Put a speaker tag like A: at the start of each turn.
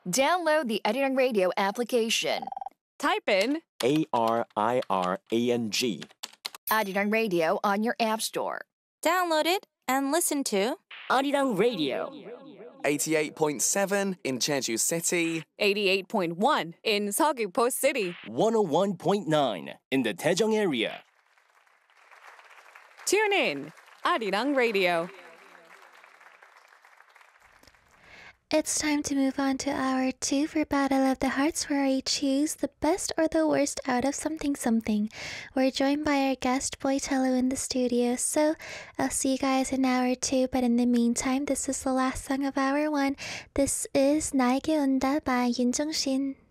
A: Download the Arirang Radio application.
B: Type in
C: ARIRANG.
A: Arirang Radio on your app store.
D: Download it and listen to
E: Arirang Radio.
F: 88.7 in Jeju City.
B: 88.1 in Seogwipo City.
E: 101.9 in the Daejeong area.
B: Tune in, Arirang Radio.
G: It's time to move on to hour 2 for Battle of the Hearts, where I choose the best or the worst out of something something. We're joined by our guest Boy Tello in the studio, so I'll see you guys in hour 2. But in the meantime, this is the last song of hour 1. This is 나에게 온다 by Yoon Jung Shin.